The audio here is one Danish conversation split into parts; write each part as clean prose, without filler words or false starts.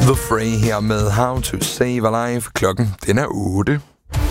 The Fray her med How to Save a Life. Klokken den er 8.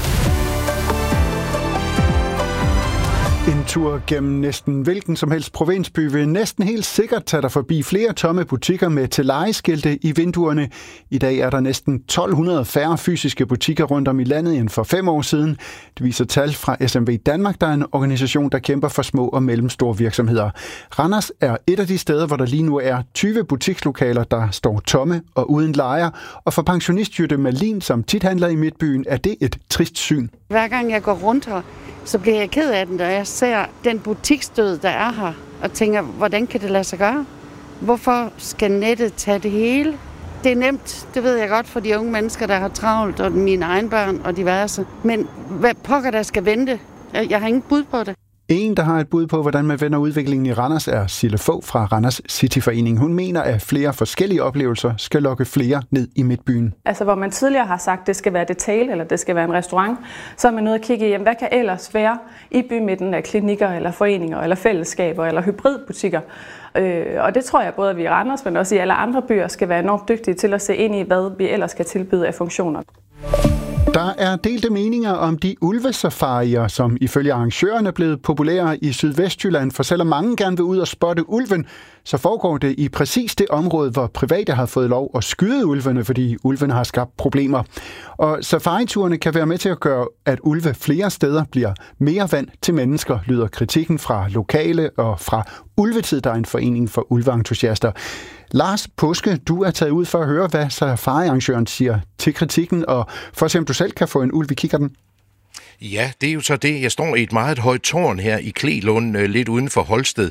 En tur gennem næsten hvilken som helst provinsby vil næsten helt sikkert tage dig forbi flere tomme butikker med til lejeskilte i vinduerne. I dag er der næsten 1200 færre fysiske butikker rundt om i landet end for 5 år siden. Det viser tal fra SMV Danmark, der er en organisation, der kæmper for små og mellemstore virksomheder. Randers er et af de steder, hvor der lige nu er 20 butikslokaler, der står tomme og uden lejer. Og for pensionist Jytte Malin, som tit handler i Midtbyen, er det et trist syn. Hver gang jeg går rundt her, så bliver jeg ked af den, da jeg ser den butiksdød, der er her, og tænker, hvordan kan det lade sig gøre? Hvorfor skal nettet tage det hele? Det er nemt, det ved jeg godt, for de unge mennesker, der har travlt, og mine egne børn og diverse. Men hvad pokker der skal vente? Jeg har ingen bud på det. En, der har et bud på, hvordan man vender udviklingen i Randers, er Sille Fogh fra Randers Cityforening. Hun mener, at flere forskellige oplevelser skal lokke flere ned i Midtbyen. Altså, hvor man tidligere har sagt, at det skal være detail, eller det skal være en restaurant, så er man nødt at kigge i, hvad kan ellers være i bymidten af klinikker, eller foreninger, eller fællesskaber, eller hybridbutikker. Og det tror jeg både, at vi i Randers, men også i alle andre byer, skal være enormt dygtige til at se ind i, hvad vi ellers skal tilbyde af funktioner. Der er delte meninger om de ulvesafarier, som ifølge arrangørerne er blevet populære i Sydvestjylland, for selvom mange gerne vil ud og spotte ulven, så foregår det i præcis det område, hvor private har fået lov at skyde ulvene, fordi ulvene har skabt problemer. Og safariturene kan være med til at gøre, at ulve flere steder bliver mere vant til mennesker, lyder kritikken fra lokale og fra Ulvetid, der er en forening for ulveentusiaster. Lars Påske, du er taget ud for at høre, hvad safari-arrangøren siger til kritikken, og for at se, om du selv kan få en ulv i kikkerten. Ja, det er jo så det. Jeg står i et meget højt tårn her i Klelund, lidt uden for Holsted,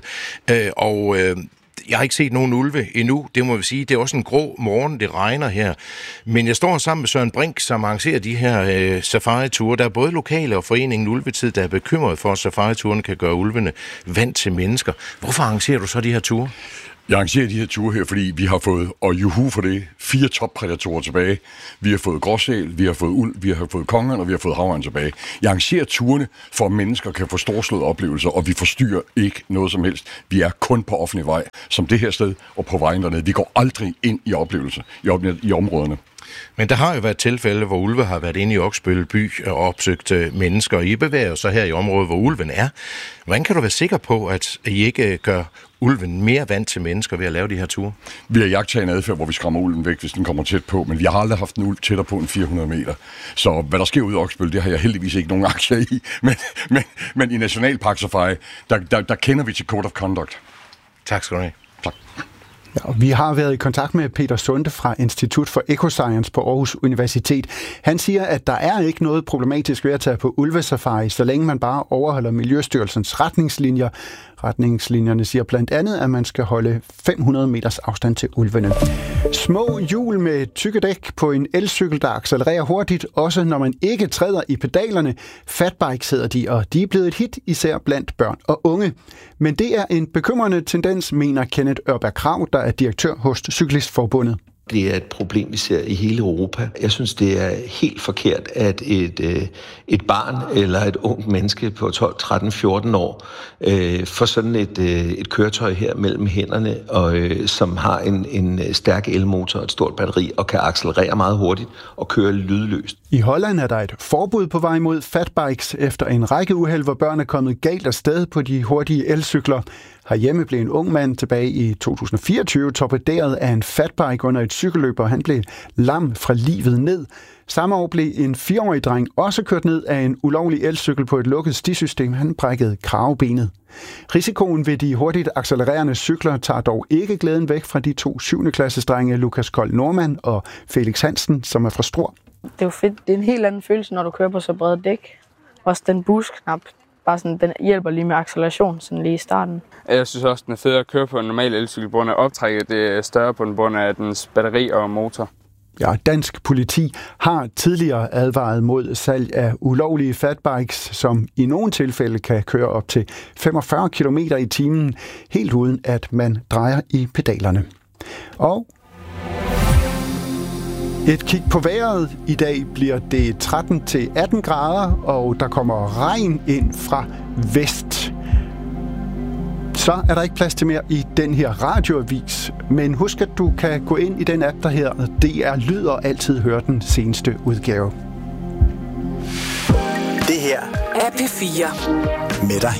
og jeg har ikke set nogen ulve endnu, det må vi sige. Det er også en grå morgen, det regner her. Men jeg står sammen med Søren Brink, som arrangerer de her safari-ture. Der er både lokale og foreningen Ulvetid, der er bekymret for, at safari-turene kan gøre ulvene vant til mennesker. Hvorfor arrangerer du så de her ture? Jeg arrangerer de her ture her, fordi vi har fået, og juhu for det, 4 toppredatorer tilbage. Vi har fået gråsæl, vi har fået ulv, vi har fået kongeren, og vi har fået havren tilbage. Jeg arrangerer turene, for at mennesker kan få storslåede oplevelser, og vi forstyrrer ikke noget som helst. Vi er kun på offentlig vej, som det her sted, og på vejen dernede. Vi går aldrig ind i oplevelser i områderne. Men der har jo været tilfælde, hvor ulve har været inde i Oksbøl by og opsøgt mennesker. I bevæger så her i området, hvor ulven er. Hvordan kan du være sikker på, at I ikke gør ulven mere vant til mennesker ved at lave de her ture? Vi har jagttaget en adfærd, hvor vi skræmmer ulven væk, hvis den kommer tæt på, men vi har aldrig haft en ulv tættere på end 400 meter. Så hvad der sker ude i Oksbøl, det har jeg heldigvis ikke nogen aktier i. Men i Nationalpark Safari, der kender vi til Code of Conduct. Tak skal du have. Tak. Ja, vi har været i kontakt med Peter Sunde fra Institut for Ecoscience på Aarhus Universitet. Han siger, at der er ikke noget problematisk ved at tage på ulvesafari, så længe man bare overholder Miljøstyrelsens retningslinjer. Retningslinjerne siger blandt andet, at man skal holde 500 meters afstand til ulvene. Små hjul med tykke dæk på en elcykel, der accelererer hurtigt, også når man ikke træder i pedalerne. Fatbikes hedder de, og de er blevet et hit, især blandt børn og unge. Men det er en bekymrende tendens, mener Kenneth Ørberg Krag, der er direktør hos Cyklistforbundet. Det er et problem, vi ser i hele Europa. Jeg synes, det er helt forkert, at et barn eller et ungt menneske på 12, 13, 14 år får sådan et køretøj her mellem hænderne, og som har en stærk elmotor og et stort batteri og kan accelerere meget hurtigt og køre lydløst. I Holland er der et forbud på vej mod fatbikes efter en række uheld, hvor børn er kommet galt afsted på de hurtige elcykler. Herhjemme blev en ung mand tilbage i 2024 torpederet af en fatbike under et cykelløb, og han blev lam fra livet ned. Samme år blev en 4-årig dreng også kørt ned af en ulovlig elcykel på et lukket stisystem. Han brækkede kravebenet. Risikoen ved de hurtigt accelererende cykler tager dog ikke glæden væk fra de 2 7.-klassesdrenge Lukas Kold Norman og Felix Hansen, som er fra Struer. Det er jo fedt. Det er en helt anden følelse, når du kører på så brede dæk. Også den boost-knap. Bare sådan, den hjælper lige med acceleration sådan lige i starten. Jeg synes også, den er fed at køre på en normal elcykel, på grund af optrækket det er større på den grund af dens batteri og motor. Ja, dansk politi har tidligere advaret mod salg af ulovlige fatbikes, som i nogle tilfælde kan køre op til 45 km i timen, helt uden at man drejer i pedalerne. Og et kig på vejret. I dag bliver det 13-18 grader, og der kommer regn ind fra vest. Så er der ikke plads til mere i den her radioavis. Men husk, at du kan gå ind i den app, der hedder DR Lyd, og altid høre den seneste udgave. Det her er P4 med dig